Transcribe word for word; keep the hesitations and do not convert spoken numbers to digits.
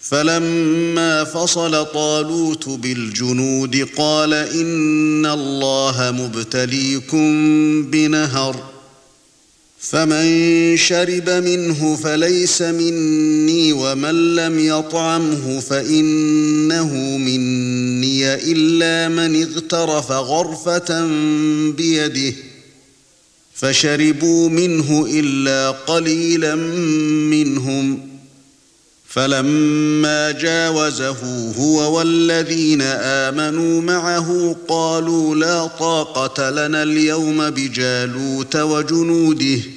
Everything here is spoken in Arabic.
فلما فصل طالوت بالجنود قال إن الله مبتليكم بنهر فمن شرب منه فليس مني ومن لم يطعمه فإنه مني إلا من اغترف غرفة بيده فشربوا منه إلا قليلا منهم فلما جاوزه هو والذين آمنوا معه قالوا لا طاقة لنا اليوم بجالوت وجنوده